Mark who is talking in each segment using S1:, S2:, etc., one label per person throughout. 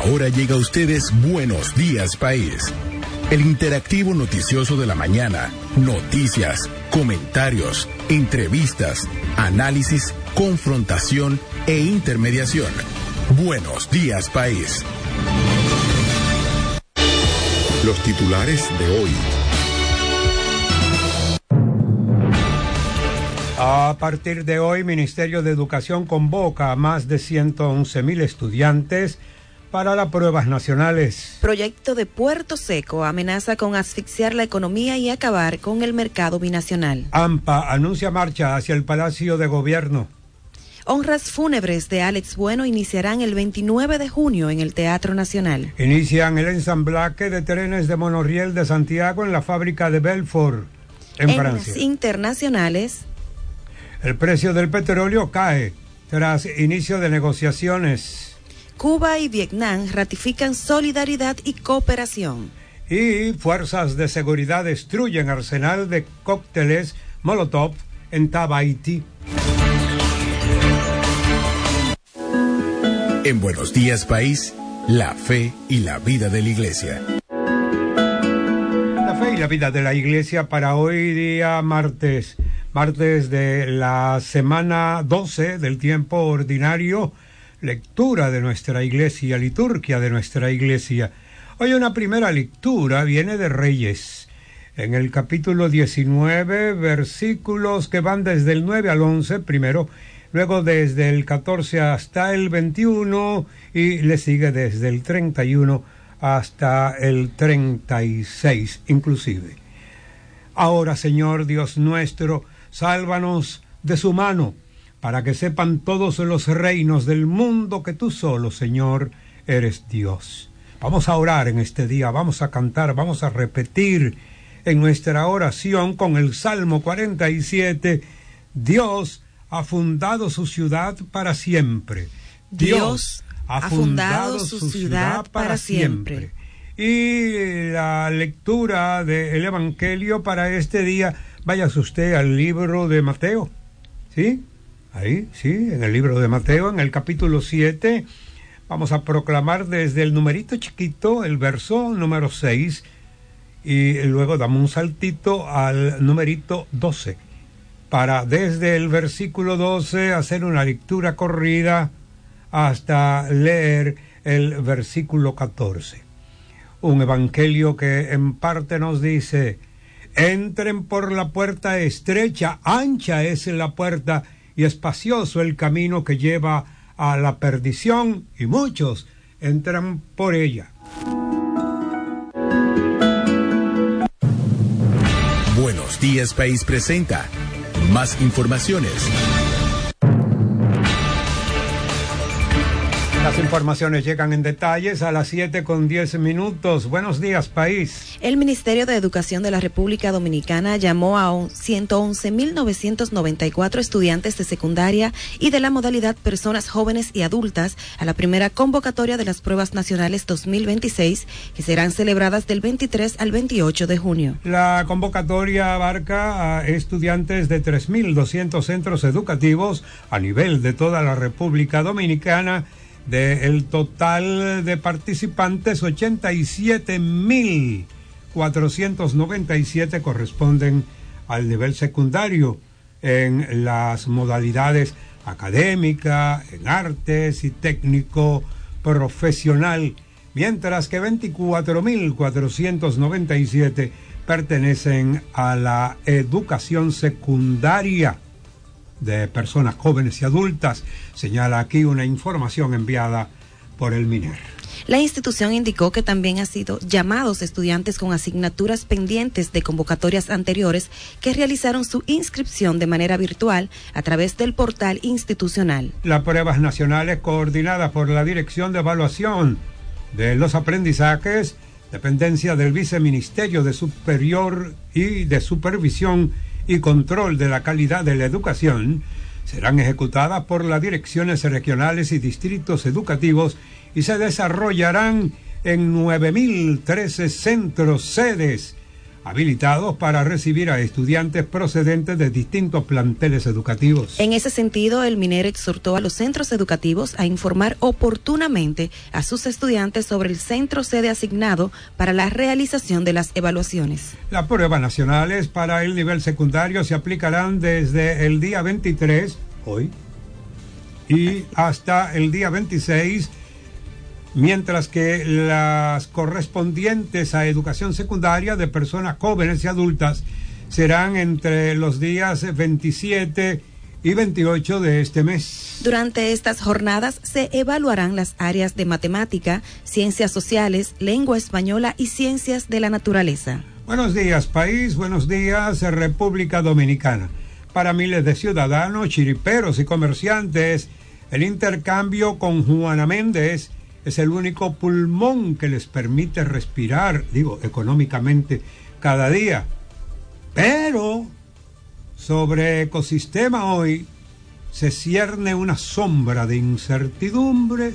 S1: Ahora llega a ustedes Buenos Días País, el interactivo noticioso de la mañana. Noticias, comentarios, entrevistas, análisis, confrontación e intermediación. Buenos Días País. Los titulares de hoy.
S2: A partir de hoy, Ministerio de Educación convoca a más de 111.000 estudiantes para las pruebas nacionales.
S3: Proyecto de Puerto Seco amenaza con asfixiar la economía y acabar con el mercado binacional.
S2: AMPA anuncia marcha hacia el Palacio de Gobierno.
S3: Honras fúnebres de Alex Bueno iniciarán el 29 de junio en el Teatro Nacional.
S2: Inician el ensamblaje de trenes de monorriel de Santiago en la fábrica de Belfort, en Francia.
S3: Las internacionales.
S2: El precio del petróleo cae tras inicio de negociaciones.
S3: Cuba y Vietnam ratifican solidaridad y cooperación.
S2: Y fuerzas de seguridad destruyen arsenal de cócteles Molotov en Tabaití.
S1: En Buenos Días País, la fe y la vida de la Iglesia.
S2: La fe y la vida de la Iglesia para hoy día martes de la semana 12 del tiempo ordinario, lectura de nuestra Iglesia, liturgia de nuestra Iglesia. Hoy una primera lectura viene de Reyes, en el capítulo 19, versículos que van desde el 9 al 11 primero, luego desde el 14 hasta el 21 y le sigue desde el 31 hasta el 36 inclusive. Ahora, Señor Dios nuestro, sálvanos de su mano, para que sepan todos los reinos del mundo que tú solo, Señor, eres Dios. Vamos a orar en este día, vamos a cantar, vamos a repetir en nuestra oración con el Salmo 47, Dios ha fundado su ciudad para siempre.
S3: Dios ha fundado su ciudad para siempre.
S2: Y la lectura del Evangelio para este día, váyase usted al libro de Mateo, ¿sí? Ahí, sí, en el libro de Mateo, en el capítulo 7, vamos a proclamar desde el numerito chiquito, el verso número 6, y luego damos un saltito al numerito 12, para desde el versículo 12 hacer una lectura corrida hasta leer el versículo 14. Un evangelio que en parte nos dice: entren por la puerta estrecha, ancha es la puerta y espacioso el camino que lleva a la perdición, y muchos entran por ella.
S1: Buenos Días País presenta más informaciones.
S2: Las informaciones llegan en detalles a las 7:10. Buenos días, país.
S3: El Ministerio de Educación de la República Dominicana llamó a 111.994 estudiantes de secundaria y de la modalidad personas jóvenes y adultas a la primera convocatoria de las pruebas nacionales 2026, que serán celebradas del 23 al 28 de junio.
S2: La convocatoria abarca a estudiantes de 3.200 centros educativos a nivel de toda la República Dominicana. Del total de participantes, 87.497 corresponden al nivel secundario en las modalidades académica, en artes y técnico profesional, mientras que 24.497 pertenecen a la educación secundaria de personas jóvenes y adultas, señala aquí una información enviada por el MINER.
S3: La institución indicó que también han sido llamados estudiantes con asignaturas pendientes de convocatorias anteriores que realizaron su inscripción de manera virtual a través del portal institucional.
S2: Las pruebas nacionales coordinadas por la Dirección de Evaluación de los Aprendizajes, dependencia del Viceministerio de Superior y de Supervisión y Control de la Calidad de la Educación, serán ejecutadas por las direcciones regionales y distritos educativos y se desarrollarán en 9.013 centros sedes habilitados para recibir a estudiantes procedentes de distintos planteles educativos.
S3: En ese sentido, el MINER exhortó a los centros educativos a informar oportunamente a sus estudiantes sobre el centro sede asignado para la realización de las evaluaciones.
S2: Las pruebas nacionales para el nivel secundario se aplicarán desde el día 23, hoy, y hasta el día 26, mientras que las correspondientes a educación secundaria de personas jóvenes y adultas serán entre los días 27 y 28 de este mes.
S3: Durante estas jornadas se evaluarán las áreas de matemática, ciencias sociales, lengua española y ciencias de la naturaleza.
S2: Buenos días, país. Buenos días, República Dominicana. Para miles de ciudadanos, chiriperos y comerciantes, el intercambio con Juana Méndez es el único pulmón que les permite respirar, económicamente, cada día. Pero sobre ecosistema hoy se cierne una sombra de incertidumbre.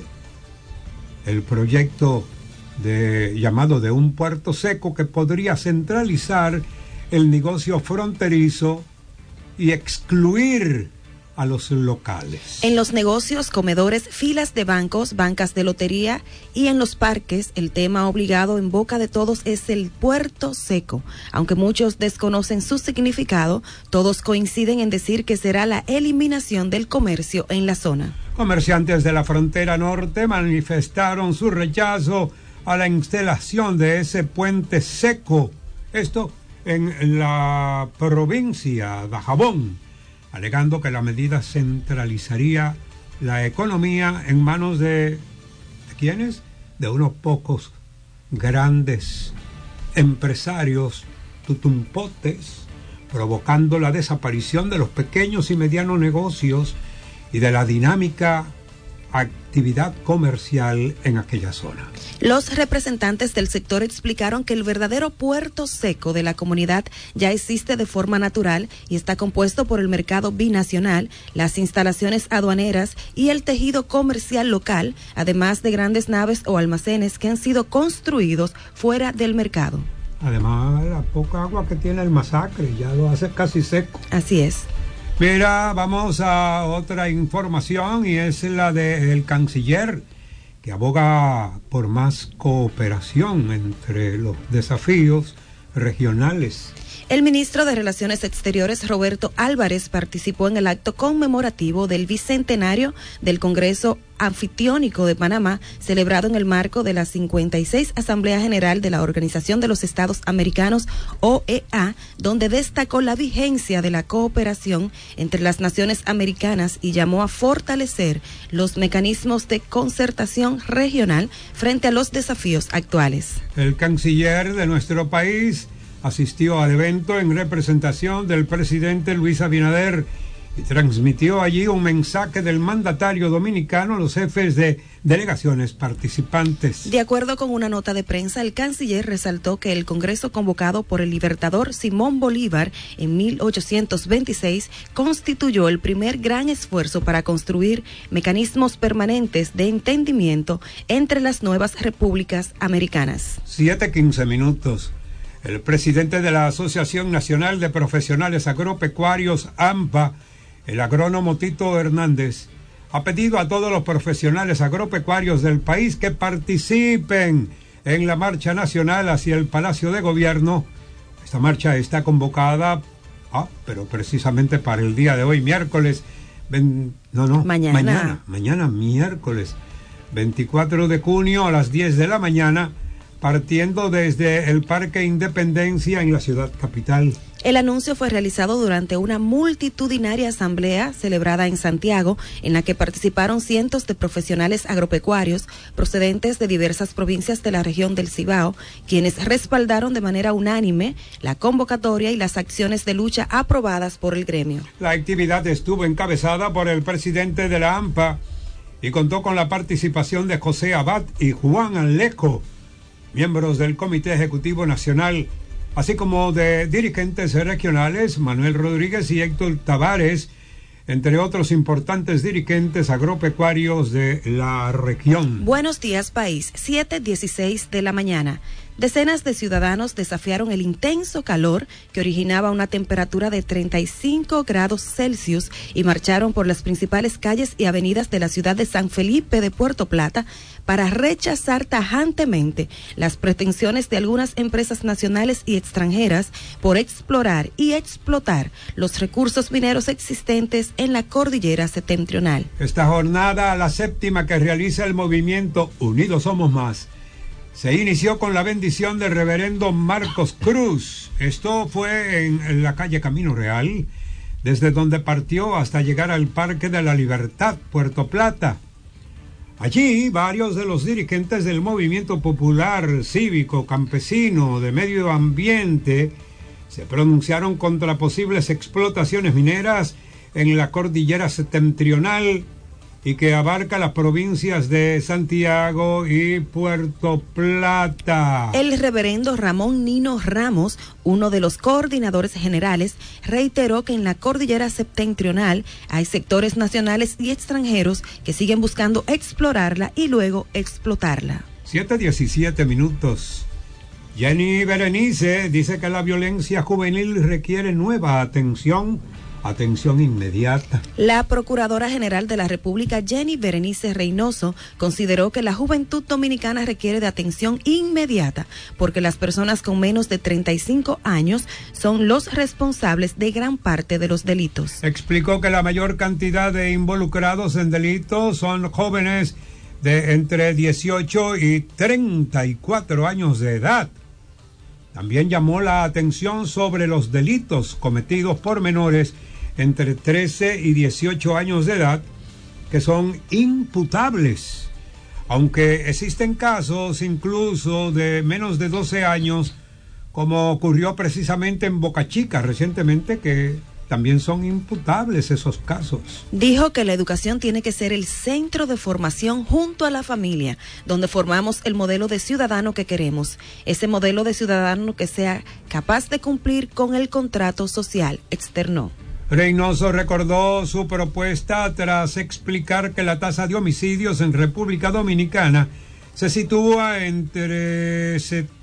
S2: El proyecto llamado de un puerto seco que podría centralizar el negocio fronterizo y excluir a los locales.
S3: En los negocios, comedores, filas de bancos, bancas de lotería y en los parques, el tema obligado en boca de todos es el puerto seco. Aunque muchos desconocen su significado, todos coinciden en decir que será la eliminación del comercio en la zona.
S2: Comerciantes de la frontera norte manifestaron su rechazo a la instalación de ese puente seco. Esto en la provincia de Dajabón, alegando que la medida centralizaría la economía en manos ¿de quiénes? De unos pocos grandes empresarios tutumpotes, provocando la desaparición de los pequeños y medianos negocios y de la dinámica actividad comercial en aquella zona.
S3: Los representantes del sector explicaron que el verdadero puerto seco de la comunidad ya existe de forma natural y está compuesto por el mercado binacional, las instalaciones aduaneras y el tejido comercial local, además de grandes naves o almacenes que han sido construidos fuera del mercado.
S2: Además, la poca agua que tiene el Masacre ya lo hace casi seco.
S3: Así es.
S2: Mira, vamos a otra información y es la del canciller, que aboga por más cooperación entre los desafíos regionales.
S3: El ministro de Relaciones Exteriores, Roberto Álvarez, participó en el acto conmemorativo del bicentenario del Congreso Anfitriónico de Panamá, celebrado en el marco de la 56 Asamblea General de la Organización de los Estados Americanos, OEA, donde destacó la vigencia de la cooperación entre las naciones americanas y llamó a fortalecer los mecanismos de concertación regional frente a los desafíos actuales.
S2: El canciller de nuestro país asistió al evento en representación del presidente Luis Abinader y transmitió allí un mensaje del mandatario dominicano a los jefes de delegaciones participantes.
S3: De acuerdo con una nota de prensa, el canciller resaltó que el Congreso convocado por el libertador Simón Bolívar en 1826 constituyó el primer gran esfuerzo para construir mecanismos permanentes de entendimiento entre las nuevas repúblicas americanas.
S2: 7:15. El presidente de la Asociación Nacional de Profesionales Agropecuarios, AMPA, el agrónomo Tito Hernández, ha pedido a todos los profesionales agropecuarios del país que participen en la marcha nacional hacia el Palacio de Gobierno. Esta marcha está convocada, pero precisamente para el día de hoy, miércoles, mañana, miércoles, 24 de junio a las 10 de la mañana, partiendo desde el Parque Independencia en la ciudad capital.
S3: El anuncio fue realizado durante una multitudinaria asamblea celebrada en Santiago, en la que participaron cientos de profesionales agropecuarios procedentes de diversas provincias de la región del Cibao, quienes respaldaron de manera unánime la convocatoria y las acciones de lucha aprobadas por el gremio.
S2: La actividad estuvo encabezada por el presidente de la AMPA y contó con la participación de José Abad y Juan Alejo, miembros del Comité Ejecutivo Nacional, así como de dirigentes regionales, Manuel Rodríguez y Héctor Tavares, entre otros importantes dirigentes agropecuarios de la región.
S3: Buenos días, país. 7:16 de la mañana. Decenas de ciudadanos desafiaron el intenso calor que originaba una temperatura de 35 grados Celsius y marcharon por las principales calles y avenidas de la ciudad de San Felipe de Puerto Plata para rechazar tajantemente las pretensiones de algunas empresas nacionales y extranjeras por explorar y explotar los recursos mineros existentes en la cordillera septentrional.
S2: Esta jornada, la séptima que realiza el movimiento Unidos Somos Más, se inició con la bendición del reverendo Marcos Cruz. Esto fue en la calle Camino Real, desde donde partió hasta llegar al Parque de la Libertad, Puerto Plata. Allí, varios de los dirigentes del movimiento popular, cívico, campesino, de medio ambiente, se pronunciaron contra posibles explotaciones mineras en la cordillera septentrional y que abarca las provincias de Santiago y Puerto Plata.
S3: El reverendo Ramón Nino Ramos, uno de los coordinadores generales, reiteró que en la cordillera septentrional hay sectores nacionales y extranjeros que siguen buscando explorarla y luego explotarla.
S2: 7:17. Jenny Berenice dice que la violencia juvenil requiere nueva atención inmediata.
S3: La Procuradora General de la República, Jenny Berenice Reynoso, consideró que la juventud dominicana requiere de atención inmediata porque las personas con menos de 35 años son los responsables de gran parte de los delitos.
S2: Explicó que la mayor cantidad de involucrados en delitos son jóvenes de entre 18 y 34 años de edad. También llamó la atención sobre los delitos cometidos por menores entre 13 y 18 años de edad, que son imputables, aunque existen casos incluso de menos de 12 años, como ocurrió precisamente en Boca Chica recientemente, que también son imputables esos casos.
S3: Dijo que la educación tiene que ser el centro de formación junto a la familia, donde formamos el modelo de ciudadano que queremos, ese modelo de ciudadano que sea capaz de cumplir con el contrato social, externó.
S2: Reynoso recordó su propuesta tras explicar que la tasa de homicidios en República Dominicana se sitúa entre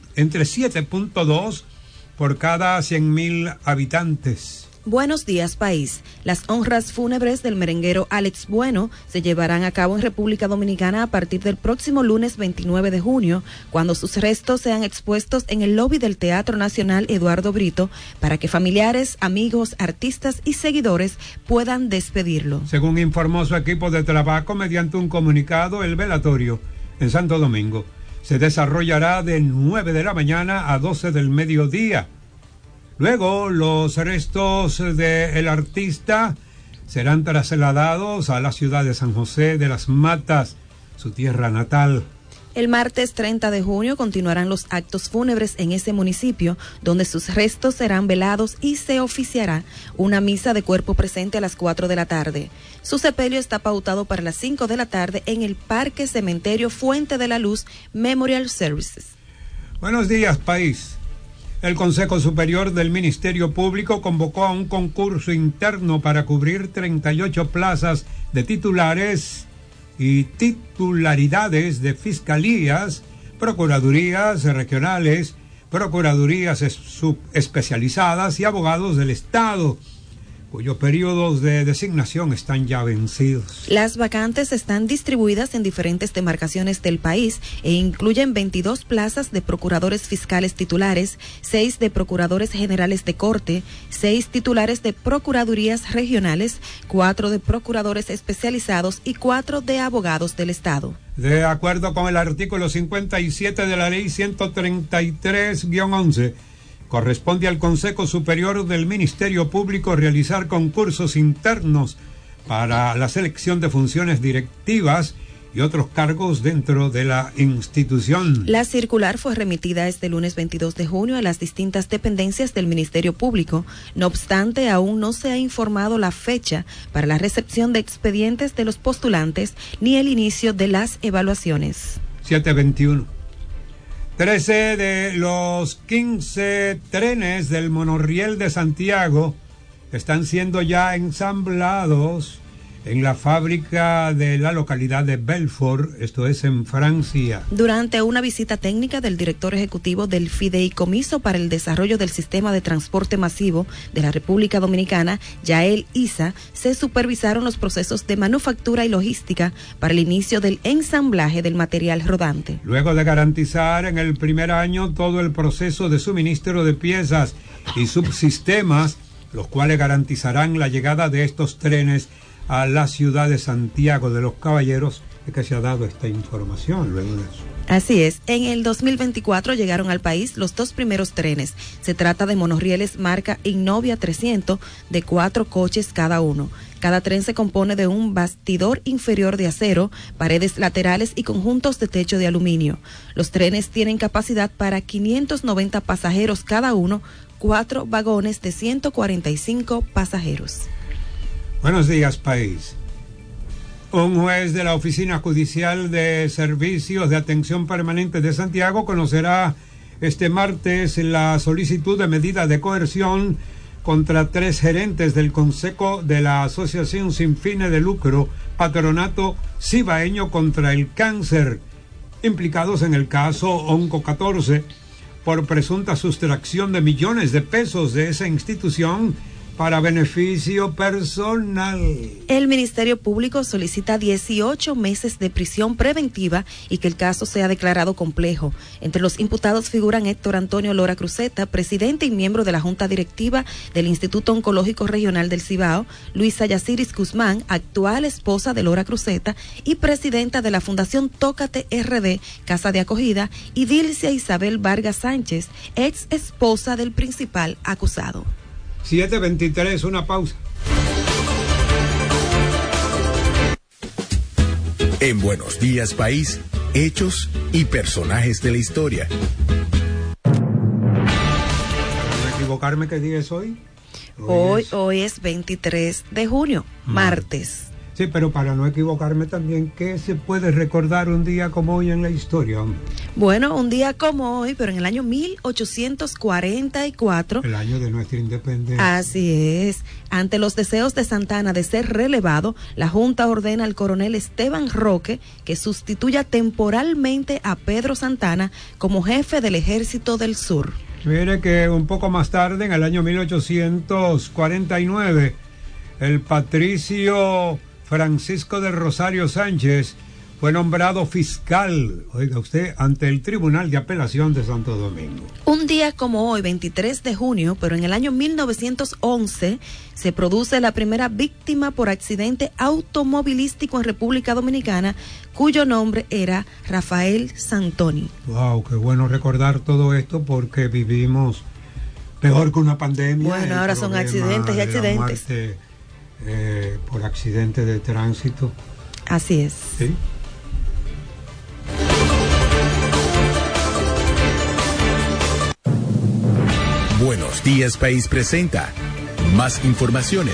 S2: 7.2 por cada 100.000 habitantes.
S3: Buenos días, país. Las honras fúnebres del merenguero Alex Bueno se llevarán a cabo en República Dominicana a partir del próximo lunes 29 de junio, cuando sus restos sean expuestos en el lobby del Teatro Nacional Eduardo Brito, para que familiares, amigos, artistas y seguidores puedan despedirlo.
S2: Según informó su equipo de trabajo mediante un comunicado, el velatorio en Santo Domingo se desarrollará de 9 de la mañana a 12 del mediodía. Luego, los restos del artista serán trasladados a la ciudad de San José de las Matas, su tierra natal.
S3: El martes 30 de junio continuarán los actos fúnebres en ese municipio, donde sus restos serán velados y se oficiará una misa de cuerpo presente a las 4 de la tarde. Su sepelio está pautado para las 5 de la tarde en el Parque Cementerio Fuente de la Luz Memorial Services.
S2: Buenos días, país. El Consejo Superior del Ministerio Público convocó a un concurso interno para cubrir 38 plazas de titulares y titularidades de fiscalías, procuradurías regionales, procuradurías subespecializadas y abogados del Estado, cuyos periodos de designación están ya vencidos.
S3: Las vacantes están distribuidas en diferentes demarcaciones del país e incluyen 22 plazas de procuradores fiscales titulares, 6 de procuradores generales de corte, 6 titulares de procuradurías regionales, 4 de procuradores especializados y 4 de abogados del Estado.
S2: De acuerdo con el artículo 57 de la Ley 133-11, corresponde al Consejo Superior del Ministerio Público realizar concursos internos para la selección de funciones directivas y otros cargos dentro de la institución.
S3: La circular fue remitida este lunes 22 de junio a las distintas dependencias del Ministerio Público. No obstante, aún no se ha informado la fecha para la recepción de expedientes de los postulantes ni el inicio de las evaluaciones.
S2: 7:21. 13 de los 15 trenes del monorriel de Santiago están siendo ya ensamblados en la fábrica de la localidad de Belfort, esto es en Francia.
S3: Durante una visita técnica del director ejecutivo del Fideicomiso para el Desarrollo del Sistema de Transporte Masivo de la República Dominicana, Yael Isa, se supervisaron los procesos de manufactura y logística para el inicio del ensamblaje del material rodante.
S2: Luego de garantizar en el primer año todo el proceso de suministro de piezas y subsistemas, los cuales garantizarán la llegada de estos trenes a la ciudad de Santiago de los Caballeros, es que se ha dado esta información luego de eso.
S3: Así es, en el 2024 llegaron al país los 2 primeros trenes. Se trata de monorrieles marca Innovia 300 de 4 coches cada uno. Cada tren se compone de un bastidor inferior de acero, paredes laterales y conjuntos de techo de aluminio. Los trenes tienen capacidad para 590 pasajeros cada uno, 4 vagones de 145 pasajeros.
S2: Buenos días, país. Un juez de la Oficina Judicial de Servicios de Atención Permanente de Santiago conocerá este martes la solicitud de medida de coerción contra 3 gerentes del Consejo de la Asociación Sin Fines de Lucro Patronato Cibaeño contra el Cáncer, implicados en el caso Onco 14 por presunta sustracción de millones de pesos de esa institución para beneficio personal.
S3: El Ministerio Público solicita 18 meses de prisión preventiva y que el caso sea declarado complejo. Entre los imputados figuran Héctor Antonio Lora Cruzeta, presidente y miembro de la Junta Directiva del Instituto Oncológico Regional del Cibao, Luisa Yaciris Guzmán, actual esposa de Lora Cruzeta y presidenta de la Fundación Tócate RD, Casa de Acogida, y Dilcia Isabel Vargas Sánchez, ex esposa del principal acusado.
S2: 7:23, una pausa.
S1: En Buenos Días País, hechos y personajes de la historia.
S2: ¿No equivocarme qué día es hoy?
S3: Hoy es 23 de junio, martes.
S2: Sí, pero para no equivocarme también, ¿qué se puede recordar un día como hoy en la historia, hombre?
S3: Bueno, un día como hoy, pero en el año 1844.
S2: El año de nuestra independencia.
S3: Así es. Ante los deseos de Santana de ser relevado, la Junta ordena al coronel Esteban Roque que sustituya temporalmente a Pedro Santana como jefe del Ejército del Sur.
S2: Mire que un poco más tarde, en el año 1849, el patricio Francisco de Rosario Sánchez fue nombrado fiscal, oiga usted, ante el Tribunal de Apelación de Santo Domingo.
S3: Un día como hoy, 23 de junio, pero en el año 1911, se produce la primera víctima por accidente automovilístico en República Dominicana, cuyo nombre era Rafael Santoni.
S2: Wow, qué bueno recordar todo esto porque vivimos peor que una pandemia.
S3: Bueno, ahora son accidentes y accidentes.
S2: Por accidente de tránsito.
S3: Así es.
S2: ¿Sí?
S1: Buenos Días País presenta más informaciones.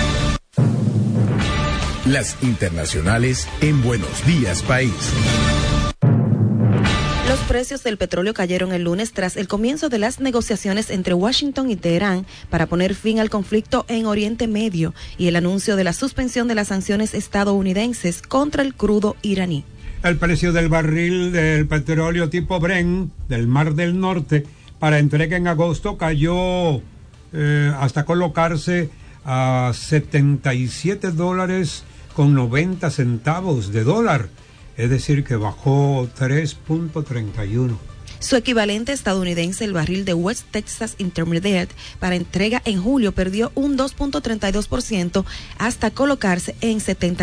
S1: Las internacionales en Buenos Días País.
S3: Los precios del petróleo cayeron el lunes tras el comienzo de las negociaciones entre Washington y Teherán para poner fin al conflicto en Oriente Medio y el anuncio de la suspensión de las sanciones estadounidenses contra el crudo iraní.
S2: El precio del barril del petróleo tipo Brent del Mar del Norte para entrega en agosto cayó hasta colocarse a $77.90 de dólar. Es decir, que bajó 3.31.
S3: Su equivalente estadounidense, el barril de West Texas Intermediate, para entrega en julio, perdió un 2.32% hasta colocarse en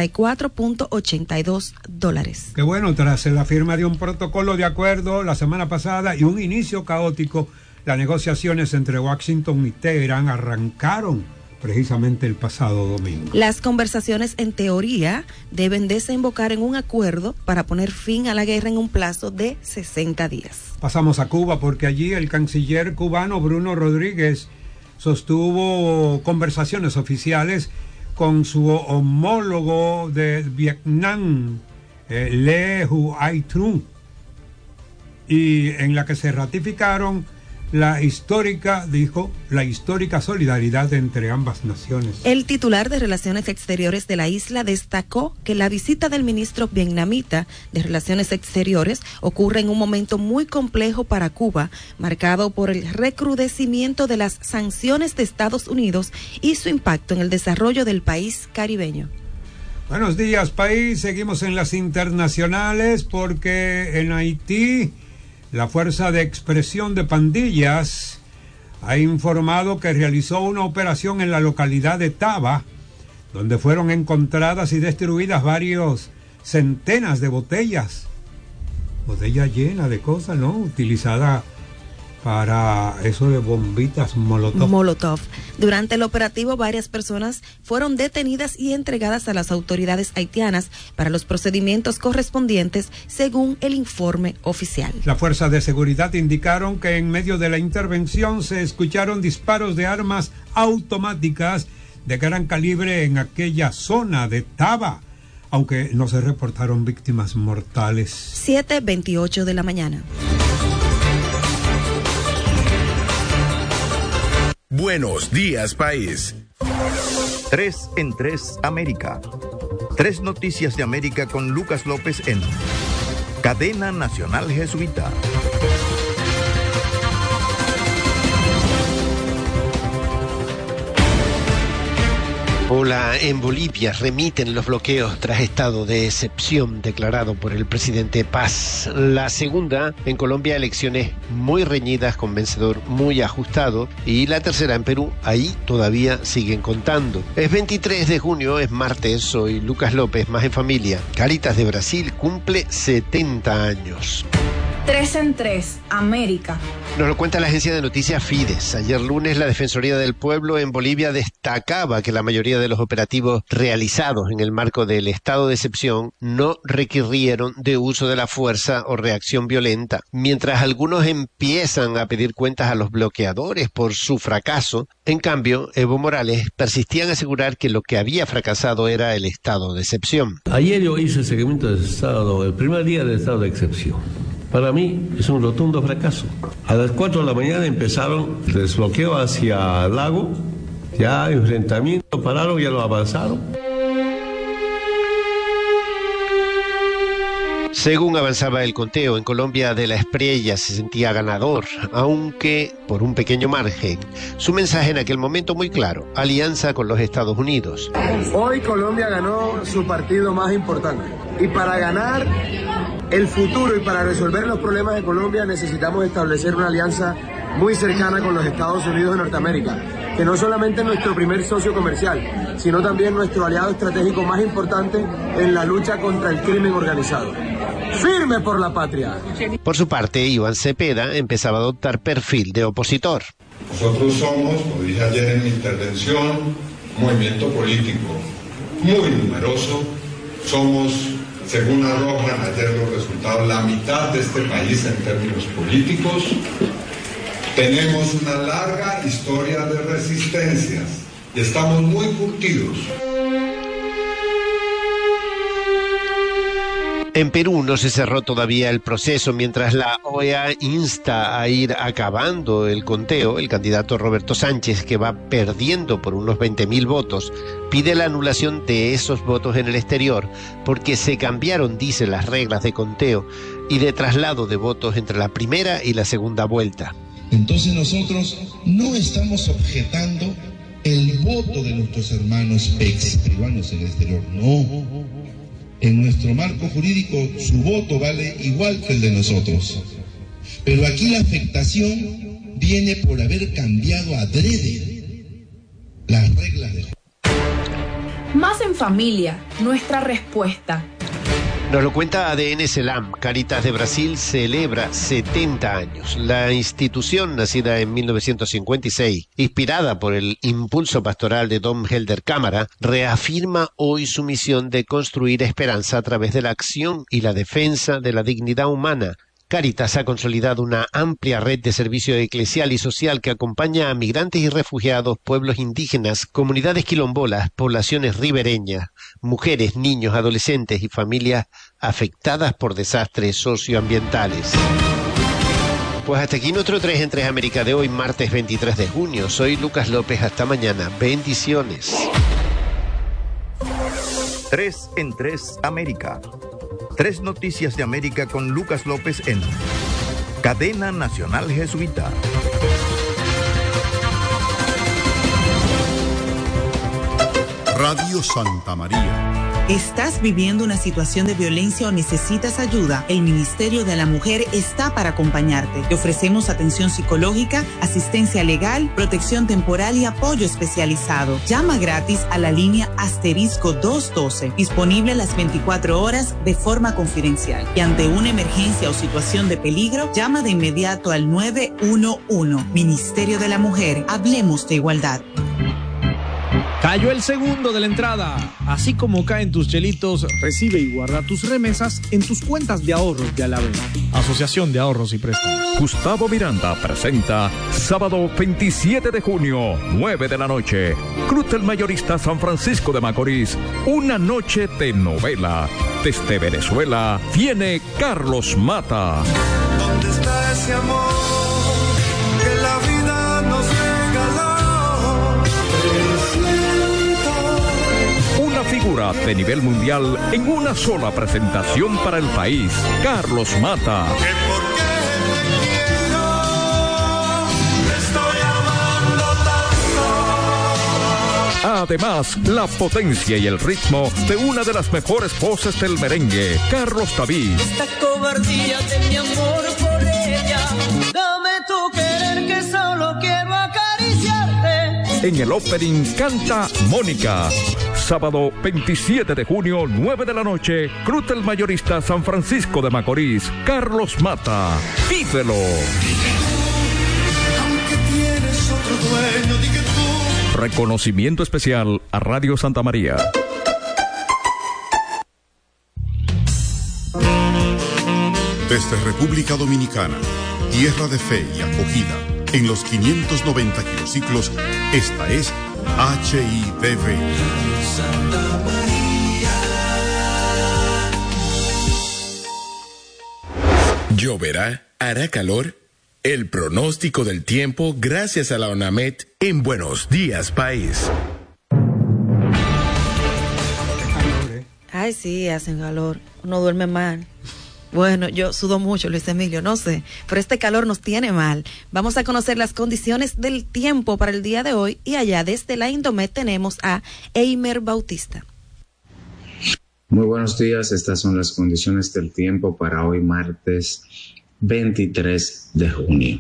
S3: $74.82.
S2: Qué bueno, tras la firma de un protocolo de acuerdo la semana pasada y un inicio caótico, las negociaciones entre Washington y Teherán arrancaron precisamente el pasado domingo.
S3: Las conversaciones en teoría deben desembocar en un acuerdo para poner fin a la guerra en un plazo de 60 días.
S2: Pasamos a Cuba porque allí el canciller cubano Bruno Rodríguez sostuvo conversaciones oficiales con su homólogo de Vietnam, Le Huy Trung, y en la que se ratificaron la histórica solidaridad entre ambas naciones.
S3: El titular de Relaciones Exteriores de la isla destacó que la visita del ministro vietnamita de Relaciones Exteriores ocurre en un momento muy complejo para Cuba, marcado por el recrudecimiento de las sanciones de Estados Unidos y su impacto en el desarrollo del país caribeño.
S2: Buenos días, país. Seguimos en las internacionales porque en Haití la Fuerza de Expresión de Pandillas ha informado que realizó una operación en la localidad de Taba, donde fueron encontradas y destruidas centenas de botellas llenas de cosas, ¿no? Utilizadas para eso de bombitas Molotov.
S3: Durante el operativo, varias personas fueron detenidas y entregadas a las autoridades haitianas para los procedimientos correspondientes, según el informe oficial.
S2: Las fuerzas de seguridad indicaron que en medio de la intervención se escucharon disparos de armas automáticas de gran calibre en aquella zona de Taba, aunque no se reportaron víctimas mortales.
S3: 7:28 de la mañana.
S1: Buenos días, país.
S4: 3 en 3 América. 3 noticias de América con Lucas López en Cadena Nacional Jesuita.
S5: Hola, en Bolivia remiten los bloqueos tras estado de excepción declarado por el presidente Paz. La segunda, en Colombia, elecciones muy reñidas con vencedor muy ajustado. Y la tercera en Perú, ahí todavía siguen contando. Es 23 de junio, es martes, soy Lucas López, más en familia. Caritas de Brasil cumple 70 años.
S6: 3 en 3, América.
S5: Nos lo cuenta la agencia de noticias Fides. Ayer lunes la Defensoría del Pueblo en Bolivia destacaba que la mayoría de los operativos realizados en el marco del estado de excepción no requirieron de uso de la fuerza o reacción violenta. Mientras algunos empiezan a pedir cuentas a los bloqueadores por su fracaso, en cambio, Evo Morales persistía en asegurar que lo que había fracasado era el estado de excepción.
S7: Ayer yo hice el seguimiento del estado, el primer día del estado de excepción. Para mí es un rotundo fracaso. A las 4 de la mañana empezaron el desbloqueo hacia el lago, ya enfrentamiento, pararon, ya lo avanzaron.
S5: Según avanzaba el conteo, en Colombia de la Espriella se sentía ganador, aunque por un pequeño margen. Su mensaje en aquel momento muy claro: alianza con los Estados Unidos.
S8: Hoy Colombia ganó su partido más importante. Y para ganar el futuro y para resolver los problemas de Colombia necesitamos establecer una alianza muy cercana con los Estados Unidos de Norteamérica, que no solamente es nuestro primer socio comercial, sino también nuestro aliado estratégico más importante en la lucha contra el crimen organizado. ¡Firme por la patria!
S5: Por su parte, Iván Cepeda empezaba a adoptar perfil de opositor.
S9: Nosotros somos, como dije ayer en mi intervención, un movimiento político muy numeroso. Somos, según arrojan ayer los resultados, la mitad de este país en términos políticos. Tenemos una larga historia de resistencias y estamos muy curtidos.
S5: En Perú no se cerró todavía el proceso. Mientras la OEA insta a ir acabando el conteo, el candidato Roberto Sánchez, que va perdiendo por unos 20.000 votos, pide la anulación de esos votos en el exterior porque se cambiaron, dice, las reglas de conteo y de traslado de votos entre la primera y la segunda vuelta.
S10: Entonces nosotros no estamos objetando el voto de nuestros hermanos ex-peruanos en el exterior, no. En nuestro marco jurídico su voto vale igual que el de nosotros. Pero aquí la afectación viene por haber cambiado adrede las reglas del juego.
S6: Más en familia, nuestra respuesta.
S5: Nos lo cuenta ADN Selam. Caritas de Brasil celebra 70 años. La institución, nacida en 1956, inspirada por el impulso pastoral de Dom Helder Câmara, reafirma hoy su misión de construir esperanza a través de la acción y la defensa de la dignidad humana. Cáritas ha consolidado una amplia red de servicio eclesial y social que acompaña a migrantes y refugiados, pueblos indígenas, comunidades quilombolas, poblaciones ribereñas, mujeres, niños, adolescentes y familias afectadas por desastres socioambientales. Pues hasta aquí nuestro 3 en 3 América de hoy, martes 23 de junio. Soy Lucas López, hasta mañana. Bendiciones.
S4: 3 en 3 América. 3 noticias de América con Lucas López en Cadena Nacional Jesuita.
S1: Radio Santa María.
S11: ¿Estás viviendo una situación de violencia o necesitas ayuda? El Ministerio de la Mujer está para acompañarte. Te ofrecemos atención psicológica, asistencia legal, protección temporal y apoyo especializado. Llama gratis a la línea *212, disponible las 24 horas de forma confidencial. Y ante una emergencia o situación de peligro, llama de inmediato al 911. Ministerio de la Mujer, hablemos de igualdad.
S12: Cayó el segundo de la entrada. Así como caen tus chelitos, recibe y guarda tus remesas en tus cuentas de ahorros de Alavena. Asociación de Ahorros y Préstamos.
S13: Gustavo Miranda presenta sábado 27 de junio, 9 de la noche. Cruz del Mayorista San Francisco de Macorís. Una noche de novela. Desde Venezuela viene Carlos Mata.
S14: ¿Dónde está ese amor que la vida nos regaló?
S13: Una figura de nivel mundial en una sola presentación para el país. Carlos Mata.
S14: Que porque te quiero, te estoy amando tanto.
S13: Además, la potencia y el ritmo de una de las mejores voces del merengue, Carlos David.
S15: Esta cobardía de mi amor por ella, dame tu querer que solo quiero acariciarte.
S13: En el opening canta Mónica. Sábado 27 de junio, 9 de la noche, Cruz del Mayorista San Francisco de Macorís. Carlos Mata. Vívelo.
S14: Aunque tienes otro dueño, di que tú.
S13: Reconocimiento especial a Radio Santa María.
S1: Desde República Dominicana, tierra de fe y acogida, en los 590 kilociclos, esta es HIDV.
S14: Santa María.
S1: Lloverá, hará calor. El pronóstico del tiempo gracias a la ONAMED en Buenos Días País.
S3: Ay, sí, hacen calor. Uno duerme mal. Bueno, yo sudo mucho, Luis Emilio, no sé, pero este calor nos tiene mal. Vamos a conocer las condiciones del tiempo para el día de hoy y allá desde la Indomet tenemos a Eimer Bautista.
S16: Muy buenos días, estas son las condiciones del tiempo para hoy martes 23 de junio.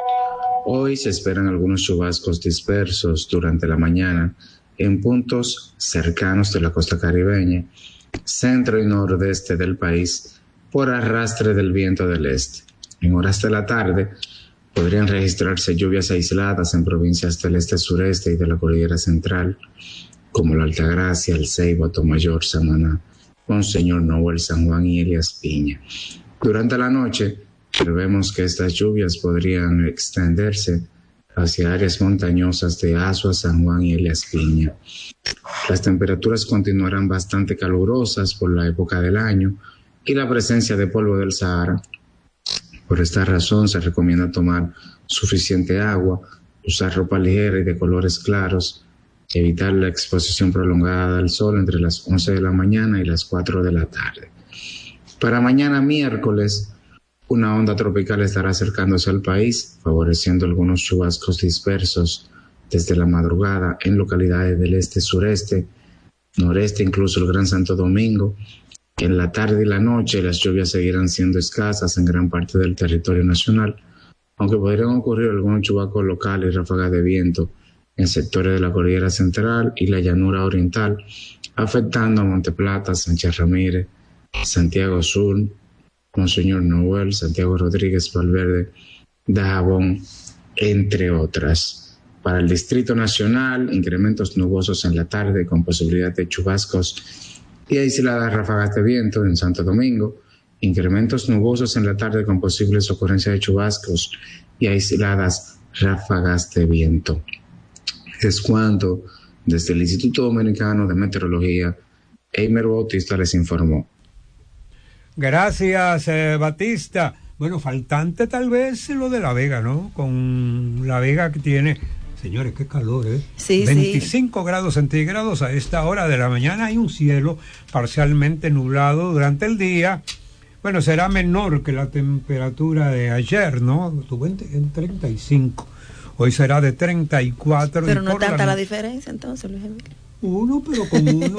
S16: Hoy se esperan algunos chubascos dispersos durante la mañana en puntos cercanos de la costa caribeña, centro y nordeste del país, por arrastre del viento del este. En horas de la tarde podrían registrarse lluvias aisladas en provincias del este-sureste y de la cordillera central, como la Altagracia, el Ceibo, Atomayor, Samaná, Monseñor Noel, San Juan y Elías Piña. Durante la noche prevemos que estas lluvias podrían extenderse hacia áreas montañosas de Azua, San Juan y Elías Piña. Las temperaturas continuarán bastante calurosas por la época del año y la presencia de polvo del Sahara. Por esta razón se recomienda tomar suficiente agua, usar ropa ligera y de colores claros, evitar la exposición prolongada al sol entre las 11 de la mañana y las 4 de la tarde. Para mañana miércoles, una onda tropical estará acercándose al país, favoreciendo algunos chubascos dispersos desde la madrugada en localidades del este-sureste, noreste, incluso el Gran Santo Domingo. En la tarde y la noche las lluvias seguirán siendo escasas en gran parte del territorio nacional, aunque podrían ocurrir algunos chubascos locales y ráfagas de viento en sectores de la cordillera central y la llanura oriental, afectando a Monteplata, Sánchez Ramírez, Santiago Sur, Monseñor Noel, Santiago Rodríguez, Valverde, Dajabón, entre otras. Para el Distrito Nacional, incrementos nubosos en la tarde con posibilidad de chubascos y aisladas ráfagas de viento en Santo Domingo, incrementos nubosos en la tarde con posibles ocurrencias de chubascos y aisladas ráfagas de viento. Es cuanto desde el Instituto Dominicano de Meteorología, Eimer Bautista les informó.
S2: Gracias, Batista. Bueno, faltante tal vez lo de La Vega, ¿no? Con La Vega que tiene, señores, qué calor, ¿eh?
S3: Sí,
S2: 25 grados centígrados a esta hora de la mañana. Hay un cielo parcialmente nublado durante el día. Bueno, será menor que la temperatura de ayer, ¿no? Estuvo en 35. Hoy será de 34.
S3: Pero no es tanta la diferencia entonces, Luis Emilio.
S2: Uno, pero con uno...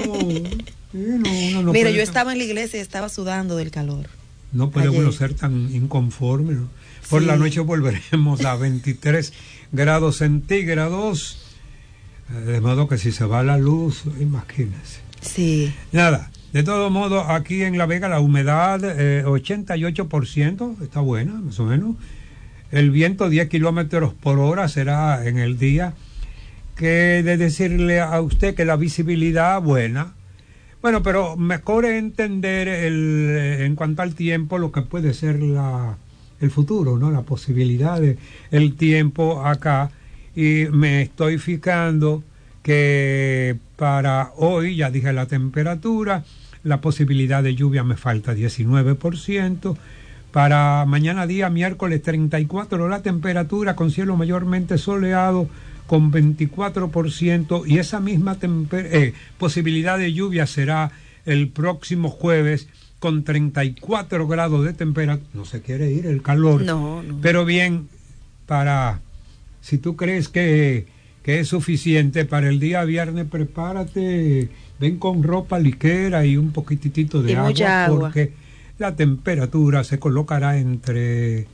S2: uno no
S3: Mira,
S2: puede...
S3: yo estaba en la iglesia y estaba sudando del calor.
S2: No puede
S3: ayer.
S2: uno ser tan inconforme, ¿no? Por la noche volveremos a 23 grados centígrados. De modo que si se va la luz, imagínense.
S3: Sí.
S2: Nada, de todo modo, aquí en La Vega la humedad 88%, está buena, más o menos. El viento 10 kilómetros por hora será en el día. Que de decirle a usted que la visibilidad buena. Bueno, pero mejor entender en cuanto al tiempo lo que puede ser el futuro, ¿no? La posibilidad de el tiempo acá. Y me estoy fijando que para hoy, ya dije la temperatura, la posibilidad de lluvia me falta 19%. Para mañana día, miércoles 34, la temperatura con cielo mayormente soleado con 24%, y esa misma posibilidad de lluvia será el próximo jueves con 34 grados de temperatura. No se quiere ir el calor.
S3: No.
S2: Pero bien, si tú crees que es suficiente para el día viernes, prepárate, ven con ropa ligera y un poquitito de agua, porque la temperatura se colocará entre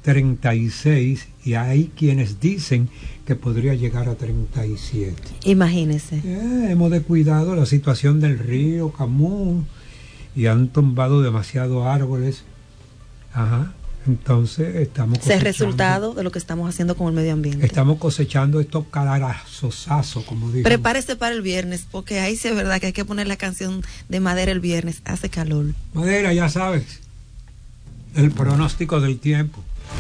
S2: 36 y hay quienes dicen que podría llegar a 37.
S3: Imagínese.
S2: Hemos descuidado la situación del río Camus y han tumbado demasiados árboles. Ajá. Entonces estamos
S3: cosechando. Es resultado de lo que estamos haciendo con el medio ambiente.
S2: Estamos cosechando estos carazosazos, como digo.
S3: Prepárese para el viernes, porque ahí sí es verdad que hay que poner la canción de Madera el viernes. Hace calor.
S2: Madera, ya sabes. El pronóstico del tiempo.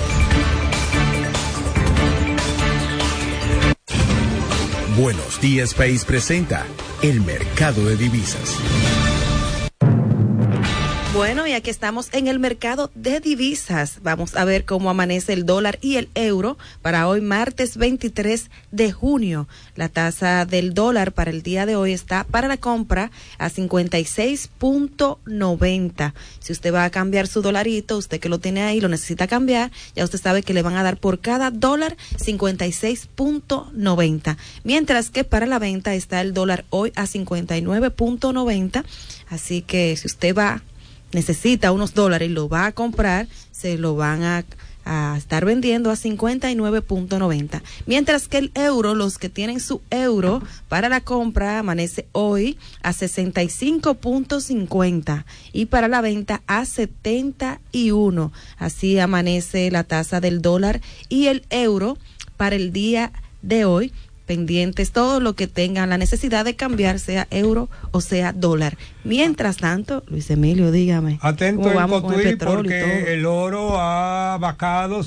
S1: Buenos Días País presenta el mercado de divisas.
S3: Bueno, y aquí estamos en el mercado de divisas. Vamos a ver cómo amanece el dólar y el euro para hoy, martes 23 de junio. La tasa del dólar para el día de hoy está para la compra a 56.90. Si usted va a cambiar su dolarito, usted que lo tiene ahí, lo necesita cambiar, ya usted sabe que le van a dar por cada dólar 56.90. Mientras que para la venta está el dólar hoy a 59.90. Así que si usted necesita unos dólares y lo va a comprar, se lo van a estar vendiendo a 59.90. Mientras que el euro, los que tienen su euro para la compra, amanece hoy a 65.50 y para la venta a 71. Así amanece la tasa del dólar y el euro para el día de hoy. Pendientes todo lo que tengan la necesidad de cambiar, sea euro o sea dólar. Mientras tanto, Luis Emilio, dígame.
S2: Atento en Cotuí, porque el oro ha bajado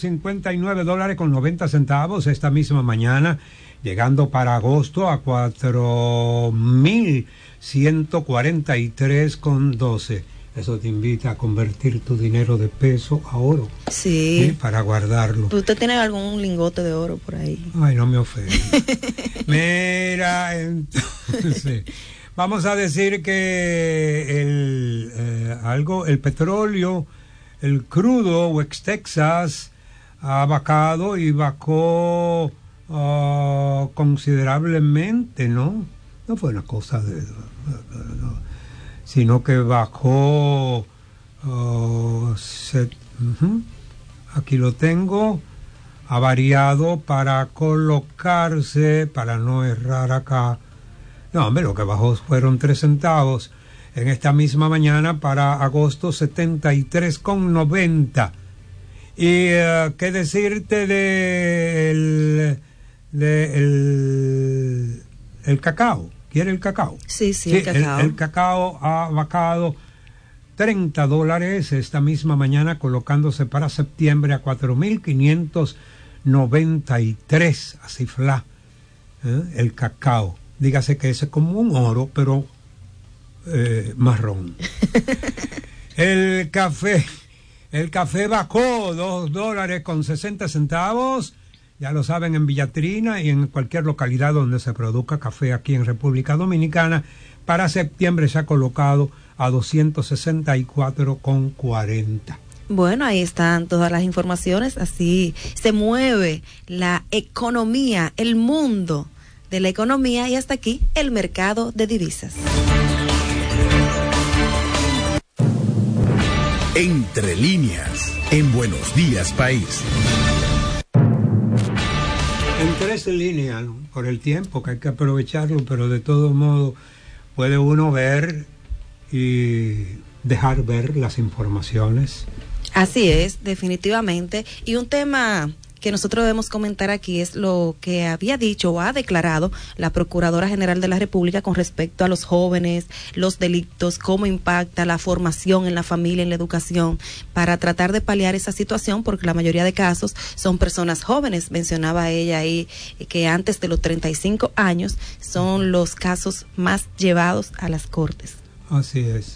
S2: $59.90 esta misma mañana, llegando para agosto a 4.143.12. Eso te invita a convertir tu dinero de peso a oro.
S3: Sí.
S2: Para guardarlo.
S3: ¿Usted tiene algún lingote de oro por ahí?
S2: Ay, no me ofende. Mira, entonces, vamos a decir que el petróleo, el crudo West Texas ha bajado y bajó considerablemente, ¿no? No fue una cosa sino que bajó, aquí lo tengo, ha variado para colocarse, para no errar acá, no hombre, lo que bajó fueron 3 centavos, en esta misma mañana para agosto 73.90. Y qué decirte el cacao. ¿Quiere el cacao?
S3: Sí, el cacao.
S2: El cacao ha bajado $30 esta misma mañana, colocándose para septiembre a 4.593, así fla. El cacao. Dígase que ese es como un oro, pero marrón. El café El café Bacó, $2.60. Ya lo saben, en Villatrina y en cualquier localidad donde se produzca café aquí en República Dominicana. Para septiembre se ha colocado a 264,40.
S3: Bueno, ahí están todas las informaciones. Así se mueve la economía, el mundo de la economía, y hasta aquí el mercado de divisas.
S1: Entre líneas, en Buenos Días País.
S2: En 3 líneas, ¿no? Por el tiempo que hay que aprovecharlo, pero de todo modo puede uno ver y dejar ver las informaciones.
S3: Así es, definitivamente. Y un tema que nosotros debemos comentar aquí es lo que había dicho o ha declarado la Procuradora General de la República con respecto a los jóvenes, los delitos, cómo impacta la formación en la familia, en la educación, para tratar de paliar esa situación, porque la mayoría de casos son personas jóvenes. Mencionaba ella ahí que antes de los 35 años son los casos más llevados a las cortes.
S2: Así es.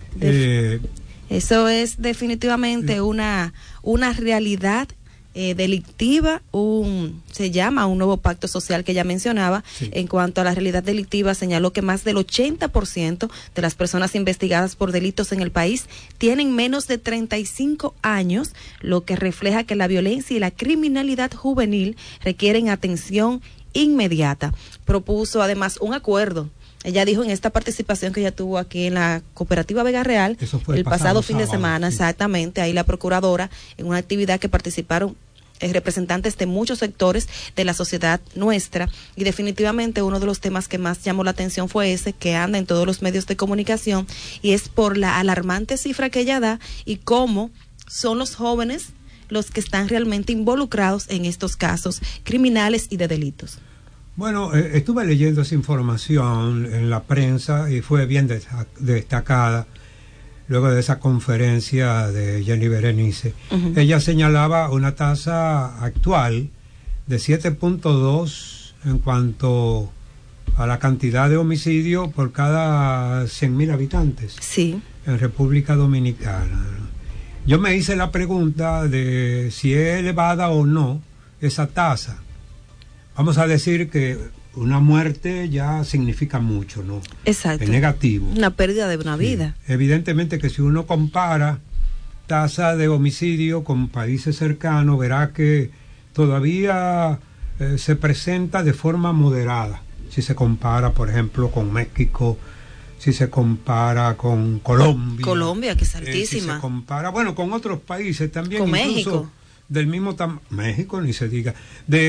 S3: Eso es definitivamente una realidad delictiva. Se llama un nuevo pacto social que ella mencionaba. Sí. En cuanto a la realidad delictiva, señaló que más del 80% de las personas investigadas por delitos en el país tienen menos de 35 años, lo que refleja que la violencia y la criminalidad juvenil requieren atención inmediata. Propuso además un acuerdo. Ella dijo en esta participación que ella tuvo aquí en la Cooperativa Vega Real el pasado fin de semana, sí. Exactamente, ahí la Procuradora, en una actividad que participaron representantes de muchos sectores de la sociedad nuestra, y definitivamente uno de los temas que más llamó la atención fue ese, que anda en todos los medios de comunicación, y es por la alarmante cifra que ella da y cómo son los jóvenes los que están realmente involucrados en estos casos criminales y de delitos.
S2: Bueno, estuve leyendo esa información en la prensa y fue bien destacada luego de esa conferencia de Jenny Berenice. Uh-huh. Ella señalaba una tasa actual de 7.2 en cuanto a la cantidad de homicidios por cada 100.000 habitantes.
S3: Sí.
S2: En República Dominicana. Yo me hice la pregunta de si es elevada o no esa tasa. Vamos a decir que una muerte ya significa mucho, ¿no?
S3: Exacto.
S2: Es negativo.
S3: Una pérdida de una vida.
S2: Evidentemente que si uno compara tasa de homicidio con países cercanos, verá que todavía se presenta de forma moderada. Si se compara, por ejemplo, con México, si se compara con Colombia.
S3: Colombia, que es altísima.
S2: Si se compara, bueno, con otros países también.
S3: Con
S2: incluso
S3: México.
S2: Del mismo tamaño, México ni se diga,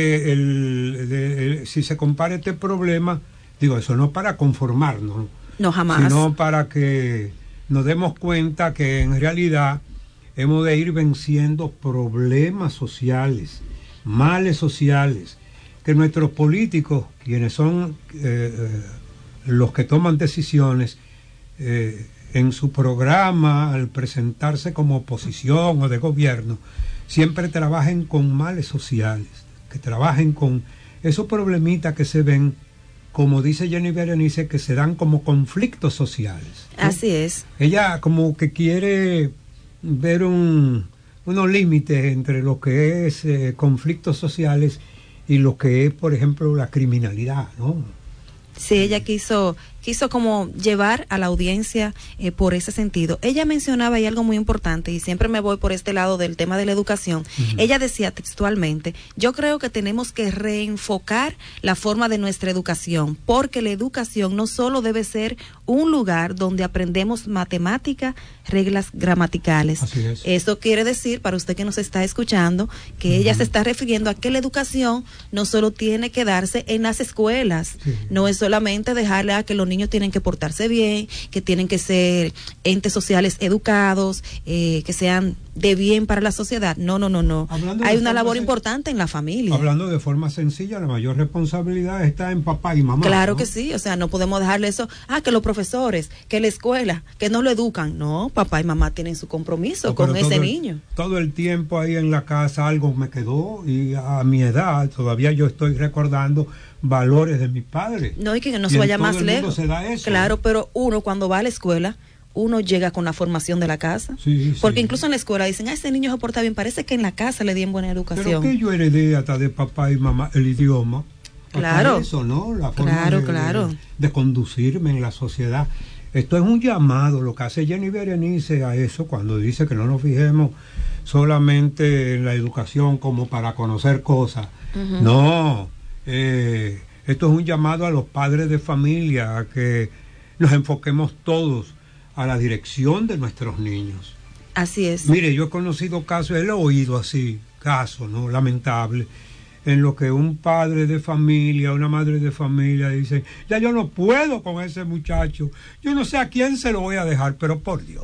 S2: si se compara este problema, digo, eso no para conformarnos,
S3: no jamás,
S2: sino para que nos demos cuenta que en realidad hemos de ir venciendo problemas sociales, males sociales, que nuestros políticos, quienes son los que toman decisiones, en su programa, al presentarse como oposición o de gobierno, siempre trabajen con males sociales, que trabajen con esos problemitas que se ven, como dice Jenny Berenice, que se dan como conflictos sociales, ¿no?
S3: Así es.
S2: Ella como que quiere ver unos límites entre lo que es conflictos sociales y lo que es, por ejemplo, la criminalidad, ¿no?
S3: Sí, ella quiso como llevar a la audiencia por ese sentido. Ella mencionaba ahí algo muy importante, y siempre me voy por este lado del tema de la educación. Uh-huh. Ella decía textualmente: yo creo que tenemos que reenfocar la forma de nuestra educación, porque la educación no solo debe ser un lugar donde aprendemos matemática, reglas gramaticales.
S2: Así es.
S3: Eso quiere decir, para usted que nos está escuchando, que ella se está refiriendo a que la educación no solo tiene que darse en las escuelas, no es solamente dejarle a que los niños tienen que portarse bien, que tienen que ser entes sociales educados, que sean de bien para la sociedad. No. Hay una labor importante en la familia.
S2: Hablando de forma sencilla, la mayor responsabilidad está en papá y mamá.
S3: Claro,
S2: ¿no?
S3: que sí, o sea, no podemos dejarle eso, que los profesores, que la escuela, que no lo educan. No, papá y mamá tienen su compromiso con ese niño.
S2: Todo el tiempo ahí en la casa algo me quedó, y a mi edad todavía yo estoy recordando valores de mi padre.
S3: No, y que no se vaya más lejos.
S2: Se da eso,
S3: claro, pero uno cuando va a la escuela, uno llega con la formación de la casa.
S2: Sí,
S3: porque
S2: sí.
S3: incluso en la escuela dicen, ese niño se porta bien, parece que en la casa le dieron buena educación.
S2: Pero que yo heredé hasta de papá y mamá el idioma.
S3: Claro.
S2: Hasta eso, ¿no? La forma
S3: Claro.
S2: de conducirme en la sociedad. Esto es un llamado, lo que hace Jenny Berenice a eso, cuando dice que no nos fijemos solamente en la educación como para conocer cosas.
S3: Ujú.
S2: No, esto es un llamado a los padres de familia, a que nos enfoquemos todos a la dirección de nuestros niños.
S3: Así es.
S2: Mire, yo he conocido casos, he oído así, casos, ¿no? Lamentables, en lo que un padre de familia, una madre de familia dicen, ya yo no puedo con ese muchacho, yo no sé a quién se lo voy a dejar, pero por Dios.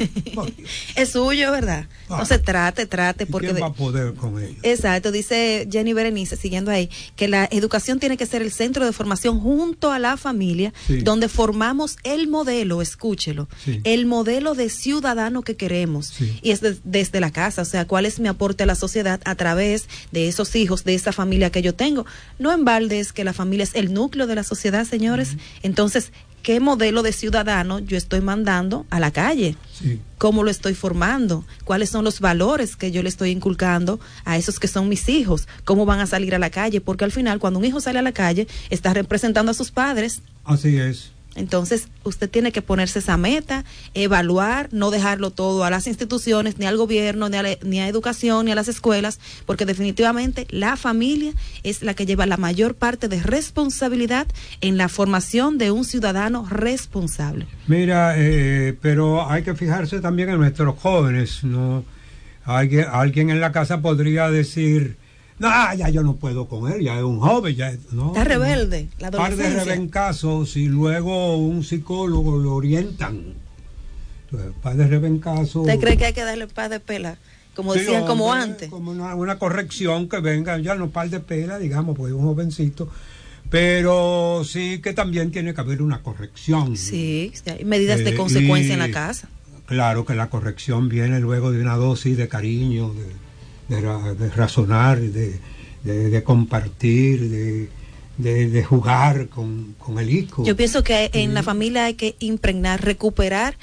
S3: Es suyo, ¿verdad? Entonces trate, porque...
S2: ¿Quién va a poder con ellos?
S3: Exacto, dice Jenny Berenice, siguiendo ahí, que la educación tiene que ser el centro de formación junto a la familia,
S2: Sí.
S3: donde formamos el modelo, escúchelo,
S2: Sí.
S3: el modelo de ciudadano que queremos.
S2: Sí.
S3: Y es desde la casa, o sea, cuál es mi aporte a la sociedad a través de esos hijos, de esa familia que yo tengo. No en balde es que la familia es el núcleo de la sociedad, señores. Entonces, ¿qué modelo de ciudadano yo estoy mandando a la calle?
S2: Sí.
S3: ¿Cómo lo estoy formando? ¿Cuáles son los valores que yo le estoy inculcando a esos que son mis hijos? ¿Cómo van a salir a la calle? Porque al final, cuando un hijo sale a la calle, está representando a sus padres.
S2: Así es.
S3: Entonces, usted tiene que ponerse esa meta, evaluar, no dejarlo todo a las instituciones, ni al gobierno, ni a educación, ni a las escuelas, porque definitivamente la familia es la que lleva la mayor parte de responsabilidad en la formación de un ciudadano responsable.
S2: Mira, pero hay que fijarse también en nuestros jóvenes, ¿no? Alguien en la casa podría decir, no, ya yo no puedo con él, ya es un joven, ya no.
S3: Está rebelde, la
S2: Par de
S3: adolescencia.
S2: rebencazos y luego un psicólogo lo orientan. Entonces, par de rebencazos.
S3: ¿Usted cree que hay que darle par de pela? Como
S2: Sí,
S3: decían, como
S2: hombre,
S3: antes.
S2: Como una corrección que venga, ya no par de pela, digamos, pues un jovencito. Pero sí que también tiene que haber una corrección.
S3: Sí, hay medidas de consecuencia en la
S2: y
S3: casa.
S2: Claro que la corrección viene luego de una dosis de cariño, de razonar, de compartir, de jugar con el hijo.
S3: Yo pienso que en la familia hay que impregnar, recuperar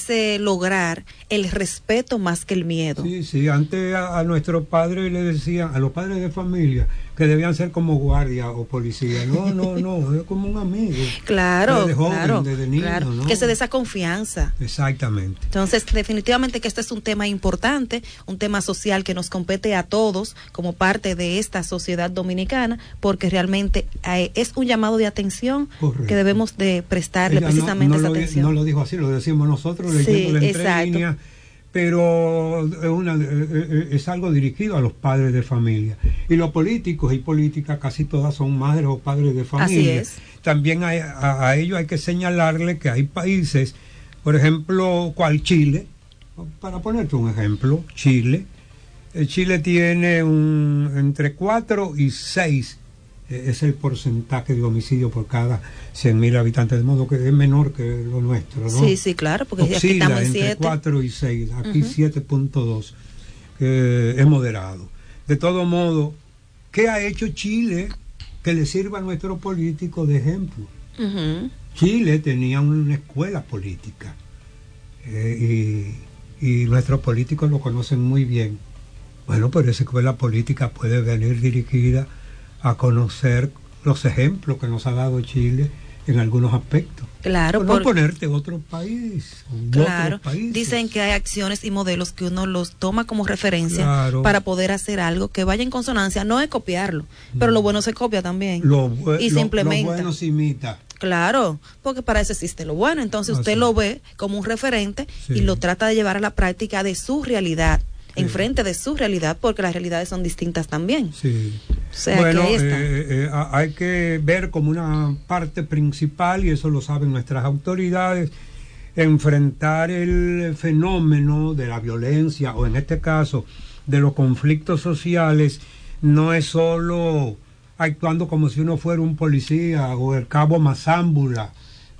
S3: lograr el respeto más que el miedo.
S2: Sí, antes a nuestros padres le decían, a los padres de familia, que debían ser como guardia o policía. No, es como un amigo.
S3: Claro,
S2: desde joven,
S3: claro,
S2: desde niño,
S3: claro,
S2: ¿no?
S3: que se dé esa confianza.
S2: Exactamente.
S3: Entonces, definitivamente que este es un tema importante, un tema social que nos compete a todos como parte de esta sociedad dominicana, porque realmente es un llamado de atención. Correcto. Que debemos de prestarle
S2: Ella
S3: precisamente esa atención.
S2: No lo dijo así, lo decimos nosotros leyendo entre líneas, pero es algo dirigido a los padres de familia. Y los políticos y políticas casi todas son madres o padres de familia.
S3: Así es.
S2: También a ellos hay que señalarle que hay países, por ejemplo, cual Chile, para ponerte un ejemplo, Chile tiene entre 4 y 6 es el porcentaje de homicidio por cada 100.000 habitantes, de modo que es menor que lo nuestro, ¿no?
S3: Sí, claro, porque
S2: oscila
S3: aquí estamos en
S2: entre
S3: 7.
S2: 4 y 6, aquí 7.2, es moderado. De todo modo, ¿qué ha hecho Chile que le sirva a nuestros políticos de ejemplo? Chile tenía una escuela política y nuestros políticos lo conocen muy bien. Bueno, pero esa escuela política puede venir dirigida a conocer los ejemplos que nos ha dado Chile en algunos aspectos.
S3: Claro,
S2: por no ponerte otro país.
S3: Claro, dicen que hay acciones y modelos que uno los toma como referencia para poder hacer algo que vaya en consonancia. No es copiarlo, pero lo bueno se copia también. Y se implementa.
S2: Lo bueno se imita.
S3: Claro, porque para eso existe lo bueno. Entonces usted lo ve como un referente y lo trata de llevar a la práctica de su realidad. Enfrente de su realidad, porque las realidades son distintas también.
S2: Sí.
S3: O sea,
S2: bueno,
S3: que
S2: hay que ver como una parte principal, y eso lo saben nuestras autoridades, enfrentar el fenómeno de la violencia, o en este caso, de los conflictos sociales, no es solo actuando como si uno fuera un policía o el cabo Mazámbula.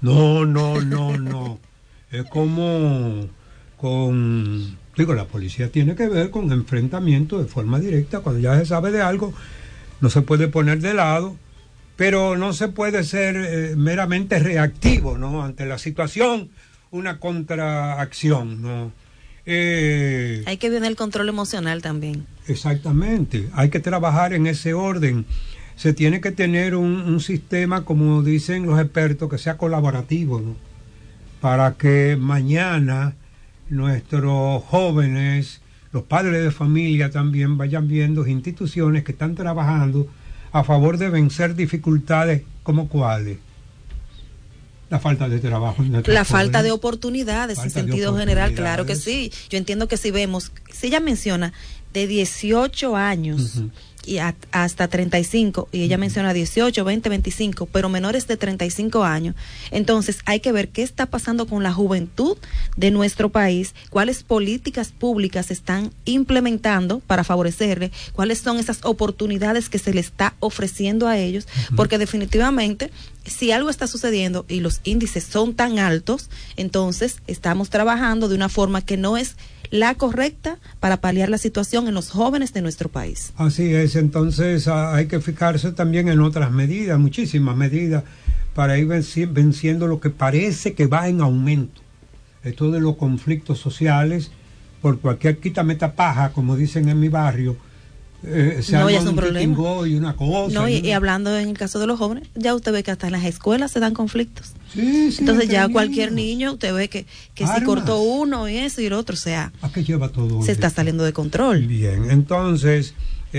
S2: No. Es como la policía tiene que ver con enfrentamiento de forma directa. Cuando ya se sabe de algo, no se puede poner de lado, pero no se puede ser meramente reactivo, ¿no? Ante la situación, una contraacción, ¿no?
S3: Hay que ver el control emocional también.
S2: Exactamente, hay que trabajar en ese orden. Se tiene que tener un sistema, como dicen los expertos, que sea colaborativo, ¿no? Para que mañana nuestros jóvenes, los padres de familia también vayan viendo instituciones que están trabajando a favor de vencer dificultades como cuáles. La falta de trabajo.
S3: La falta de oportunidades en sentido general, claro que sí. Yo entiendo que si ella menciona de 18 años y hasta 35, y ella menciona 18, 20, 25, pero menores de 35 años, entonces hay que ver qué está pasando con la juventud de nuestro país, cuáles políticas públicas se están implementando para favorecerle, cuáles son esas oportunidades que se le está ofreciendo a ellos, porque definitivamente si algo está sucediendo y los índices son tan altos, entonces estamos trabajando de una forma que no es la correcta para paliar la situación en los jóvenes de nuestro país.
S2: Así es, entonces hay que fijarse también en otras medidas, muchísimas medidas, para ir venciendo lo que parece que va en aumento. Esto de los conflictos sociales, por cualquier quita-meta paja, como dicen en mi barrio,
S3: no, ya es un problema.
S2: Y una cosa.
S3: No, y hablando en el caso de los jóvenes, ya usted ve que hasta en las escuelas se dan conflictos.
S2: Sí,
S3: entonces ya cualquier niño, usted ve que si cortó uno y eso y el otro, o sea,
S2: ¿a qué lleva todo
S3: se está saliendo de control?
S2: Bien, entonces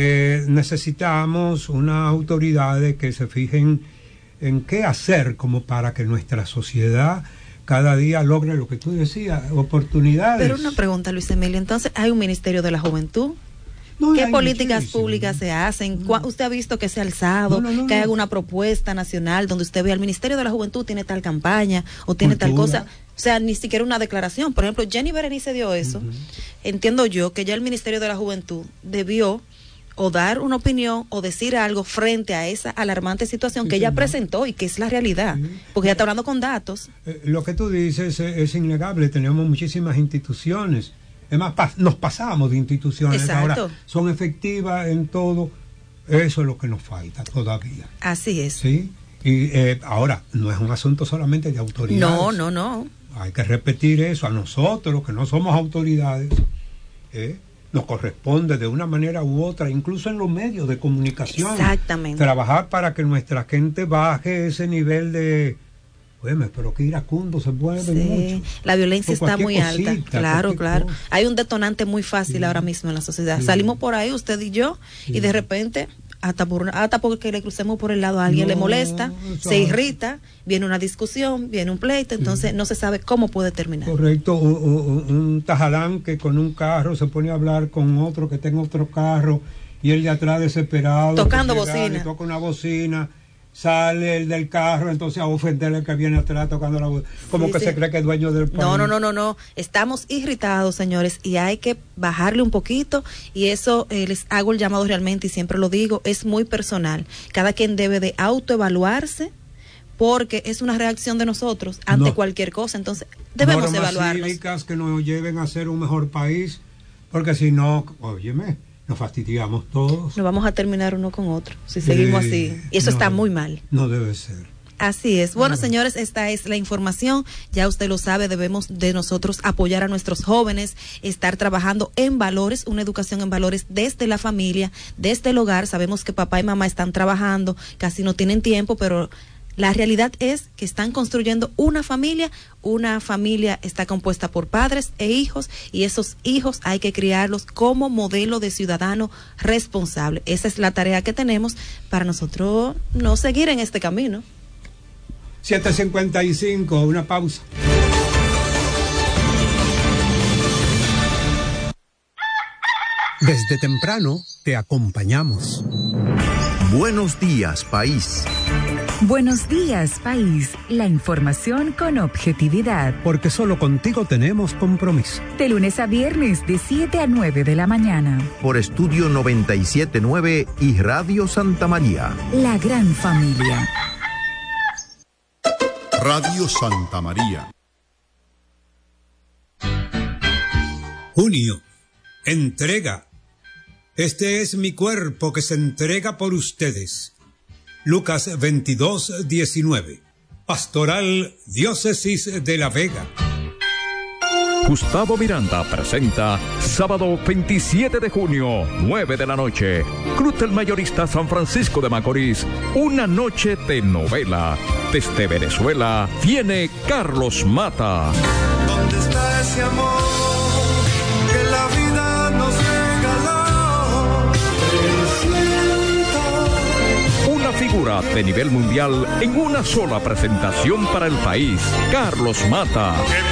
S2: necesitamos unas autoridades que se fijen en qué hacer como para que nuestra sociedad cada día logre lo que tú decías, oportunidades.
S3: Pero una pregunta, Luis Emilio, entonces hay un Ministerio de la Juventud. No, ¿qué políticas públicas se hacen? ¿Usted ha visto que se ha alzado, que hay alguna propuesta nacional donde usted ve al Ministerio de la Juventud tiene tal campaña o tiene tal cosa? O sea, ni siquiera una declaración. Por ejemplo, Jenny Berenice dio eso. Entiendo yo que ya el Ministerio de la Juventud debió o dar una opinión o decir algo frente a esa alarmante situación que ella presentó y que es la realidad, porque ella está hablando con datos.
S2: Lo que tú dices es innegable. Tenemos muchísimas instituciones. Además, nos pasamos de instituciones.
S3: Exacto.
S2: Ahora son efectivas en todo. Eso es lo que nos falta todavía.
S3: Así es.
S2: ¿Sí? Y ahora, no es un asunto solamente de autoridades.
S3: No.
S2: Hay que repetir eso. A nosotros, que no somos autoridades, nos corresponde de una manera u otra, incluso en los medios de comunicación.
S3: Exactamente.
S2: Trabajar para que nuestra gente baje ese nivel de... pero que iracundo se vuelve mucho.
S3: La violencia está muy
S2: cosita,
S3: alta. Claro. Hay un detonante muy fácil ahora mismo en la sociedad. Salimos por ahí, usted y yo, y de repente, hasta porque le crucemos por el lado a alguien le molesta, se irrita, viene una discusión, viene un pleito, entonces no se sabe cómo puede terminar.
S2: Correcto, un tajalán que con un carro se pone a hablar con otro que tenga otro carro y el de atrás desesperado.
S3: Tocando bocina.
S2: Toca una bocina. Sale el del carro entonces a ofender al que viene atrás tocando la voz, como que se cree que es dueño del país.
S3: No, estamos irritados, señores, y hay que bajarle un poquito, y eso les hago el llamado realmente, y siempre lo digo, es muy personal. Cada quien debe de autoevaluarse, porque es una reacción de nosotros ante cualquier cosa, entonces debemos evaluarnos.
S2: Cívicas que nos lleven a ser un mejor país, porque si no, óyeme, nos fastidiamos todos.
S3: Nos vamos a terminar uno con otro si seguimos así. Y eso está muy mal.
S2: No debe ser.
S3: Así es. Bueno, señores, esta es la información. Ya usted lo sabe, debemos de nosotros apoyar a nuestros jóvenes, estar trabajando en valores, una educación en valores desde la familia, desde el hogar. Sabemos que papá y mamá están trabajando, casi no tienen tiempo, pero la realidad es que están construyendo una familia está compuesta por padres e hijos, y esos hijos hay que criarlos como modelo de ciudadano responsable. Esa es la tarea que tenemos para nosotros no seguir en este camino.
S2: 7:55, una pausa.
S1: Desde temprano te acompañamos.
S4: Buenos días, país.
S17: Buenos días, país. La información con objetividad.
S2: Porque solo contigo tenemos compromiso.
S17: De lunes a viernes, de 7 a 9 de la mañana.
S4: Por Estudio 97.9 y Radio Santa María.
S17: La gran familia.
S18: Radio Santa María.
S2: Junio. Entrega. Este es mi cuerpo que se entrega por ustedes. Lucas 22:19. Pastoral Diócesis de La Vega.
S13: Gustavo Miranda presenta sábado 27 de junio, 9 de la noche. Club del Mayorista San Francisco de Macorís, una noche de novela. Desde Venezuela viene Carlos Mata.
S14: ¿Dónde está ese amor que la vida nos regaló?
S13: Una figura de nivel mundial en una sola presentación para el país. Carlos Mata.